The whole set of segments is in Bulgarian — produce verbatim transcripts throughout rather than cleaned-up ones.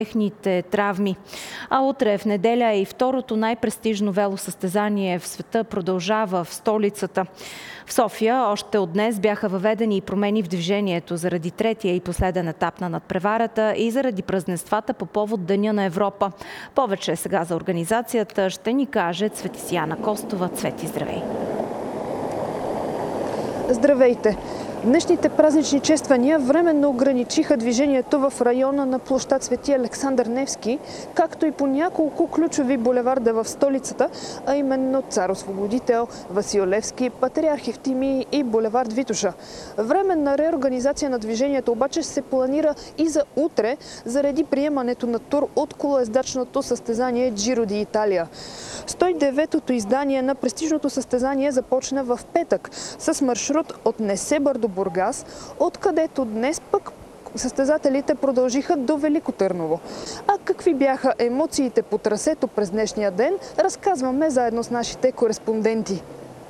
техните травми. А утре в неделя и второто най-престижно велосъстезание в света продължава в столицата. В София още от днес бяха въведени и промени в движението заради третия и последен етап на надпреварата и заради празненствата по повод Деня на Европа. Повече сега за организацията ще ни каже Цветисияна Костова. Цвети, здравей! Здравейте! Днешните празнични чествания временно ограничиха движението в района на площад Свети Александър Невски, както и по няколко ключови булеварда в столицата, а именно Цар Освободител, Васил Левски, Патриарх Евтимий и булевард Витоша. Временна реорганизация на движението обаче се планира и за утре, заради приемането на тур от колоездачното състезание Джиро ди Италия. сто и деветото издание на престижното състезание започна в петък с маршрут от Несебър до Бургас, откъдето днес пък състезателите продължиха до Велико Търново. А какви бяха емоциите по трасето през днешния ден, разказваме заедно с нашите кореспонденти.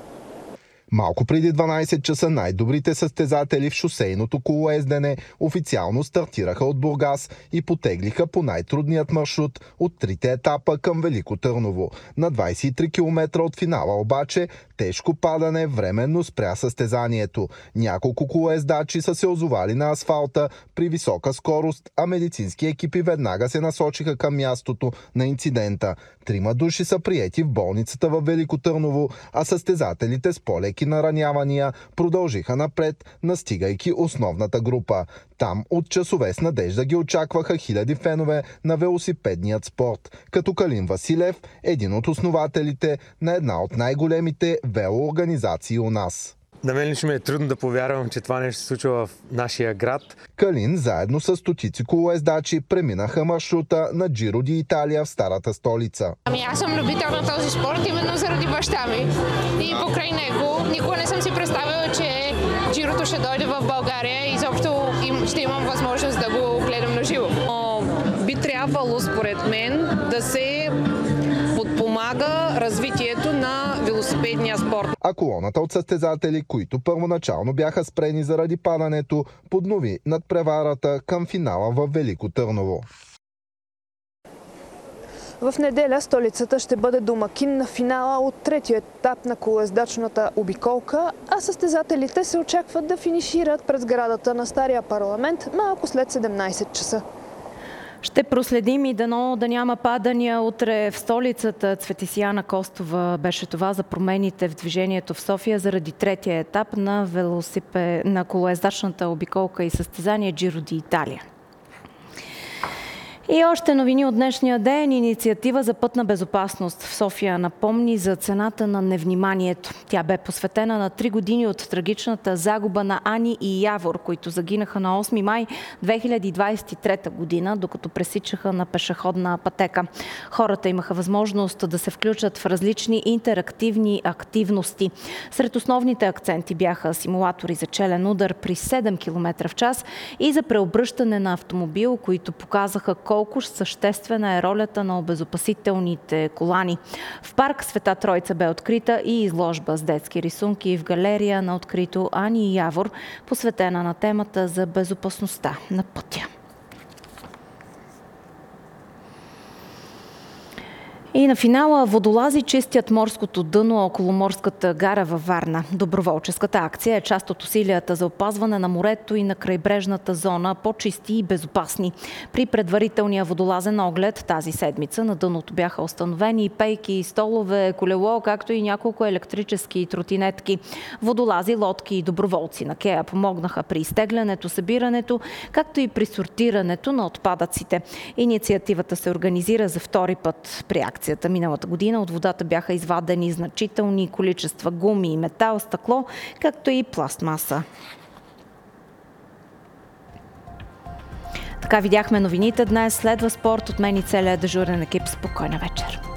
Малко преди дванайсет часа най-добрите състезатели в шосейното колоездене официално стартираха от Бургас и потеглиха по най-трудният маршрут от трите етапа към Велико Търново. На двайсет и три километра от финала обаче тежко падане временно спря състезанието. Няколко колоездачи са се озовали на асфалта при висока скорост, а медицински екипи веднага се насочиха към мястото на инцидента. Трима души са приети в болницата във Велико Търново, а състезателите с по-леки наранявания продължиха напред, настигайки основната група. Там от часове с надежда ги очакваха хиляди фенове на велосипедният спорт, като Калин Василев, един от основателите на една от най-големите велоорганизации у нас. На мен лично ми е трудно да повярвам, че това нещо се случва в нашия град. Калин заедно с стотици колоездачи преминаха маршрута на Джиро ди Италия в старата столица. Ами аз съм любител на този спорт именно заради баща ми. И покрай него никога не съм си представила, че Джирото ще дойде в България и изобщо ще имам възможност да го гледам на живо. Би трябвало, според мен, да се подпомага развитието на велосипедния спорт. А колоната от състезатели, които първоначално бяха спрени заради падането, поднови надпреварата към финала в Велико Търново. В неделя столицата ще бъде домакин на финала от третия етап на колоездачната обиколка, а състезателите се очакват да финишират пред сградата на Стария парламент малко след седемнайсет часа. Ще проследим и дано да няма падания утре в столицата. Цветисияна Костова беше това за промените в движението в София заради третия етап на, велосипед... на колоездачната обиколка и състезание Джиро ди Италия. И още новини от днешния ден. Инициатива за пътна безопасност в София напомни за цената на невниманието. Тя бе посветена на три години от трагичната загуба на Ани и Явор, които загинаха на осми май две хиляди двайсет и трета година, докато пресичаха на пешеходна пътека. Хората имаха възможност да се включат в различни интерактивни активности. Сред основните акценти бяха симулатори за челен удар при седем километра в час и за преобръщане на автомобил, които показаха колко съществена е ролята на обезопасителните колани. В парк Света Троица бе открита и изложба с детски рисунки в галерия на открито Ани и Явор, посветена на темата за безопасността на пътя. И на финала водолази чистят морското дъно около морската гара във Варна. Доброволческата акция е част от усилията за опазване на морето и на крайбрежната зона по-чисти и безопасни. При предварителния водолазен оглед тази седмица на дъното бяха установени пейки, столове, колело, както и няколко електрически тротинетки. Водолази, лодки и доброволци на Кея помогнаха при изтеглянето, събирането, както и при сортирането на отпадъците. Инициативата се организира за втори път при акция. Миналата година от водата бяха извадени значителни количества гуми, метал, стъкло, както и пластмаса. Така видяхме новините днес. Следва спорт от мен и целия дежурен екип. Спокойна вечер!